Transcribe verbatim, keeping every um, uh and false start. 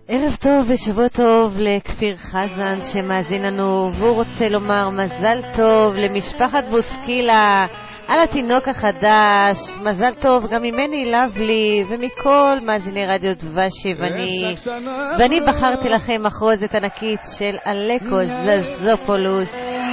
ערב טוב ושבוע טוב לכפיר חזן שמאזין לנו, והוא רוצה לומר מזל טוב למשפחת בוסקילה על התינוק החדש. מזל טוב גם ממני לבלי ומכל מאזיני רדיו דבשי, ואני, ואני בחרתי לכם מחרוזת ענקית של אלקו זזופולוס